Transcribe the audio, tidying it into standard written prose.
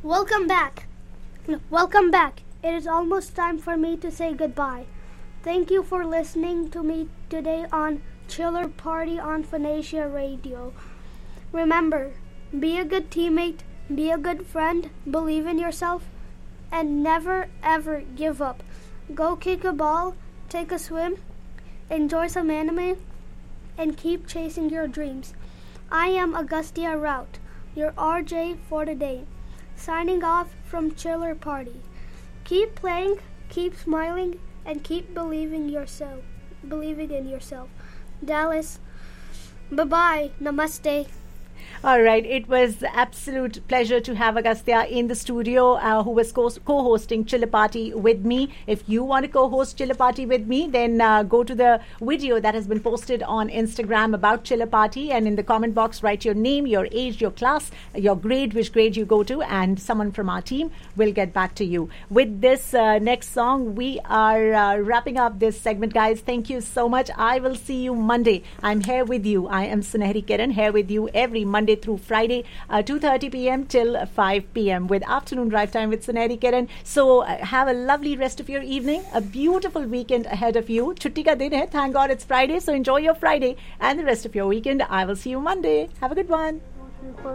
Welcome back. Welcome back. It is almost time for me to say goodbye. Thank you for listening to me today on Chiller Party on Phonesia Radio. Remember, be a good teammate, be a good friend, believe in yourself, and never ever give up. Go kick a ball, take a swim, enjoy some anime, and keep chasing your dreams. I am Augustia Rout, your RJ for today, signing off from Chiller Party. Keep playing, keep smiling, and keep believing in yourself. Dallas, bye-bye, namaste. All right. It was absolute pleasure to have Agastya in the studio, who was co-hosting Chiller Party with me. If you want to co-host Chiller Party with me, then go to the video that has been posted on Instagram about Chiller Party, and in the comment box, write your name, your age, your class, your grade, which grade you go to, and someone from our team will get back to you. With this next song, we are wrapping up this segment, guys. Thank you so much. I will see you Monday. I'm here with you. I am Sunehri Kiran, here with you every Monday through Friday, 2:30 p.m. till 5 p.m. with Afternoon Drive Time with Sunehri Kiran. So have a lovely rest of your evening, a beautiful weekend ahead of you. Chutti ka din hai. Thank God it's Friday, so enjoy your Friday and the rest of your weekend. I will see you Monday. Have a good one.